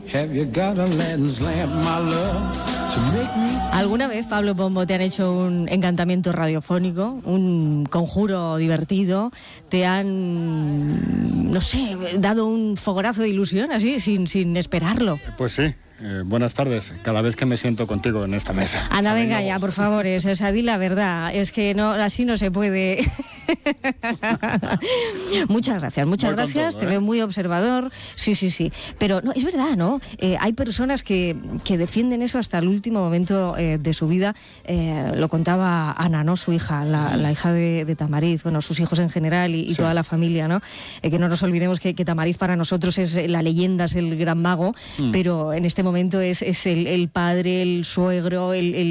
¿Alguna vez, Pablo Pombo, te han hecho un encantamiento radiofónico, un conjuro divertido? ¿Te han, no sé, dado un fogonazo de ilusión así, sin esperarlo? Pues sí. Buenas tardes, cada vez que me siento contigo en esta mesa. Ana, venga ya, por favor, di la verdad, es que no, así no se puede. Muchas gracias, te veo muy observador, sí, pero no, es verdad, ¿no? Hay personas que defienden eso hasta el último momento de su vida, lo contaba Ana, ¿no? Su hija, la hija de Tamariz, bueno, sus hijos en general y toda la familia, ¿no? Que no nos olvidemos que Tamariz para nosotros es la leyenda, es el gran mago, pero en este momento es el padre, el suegro, el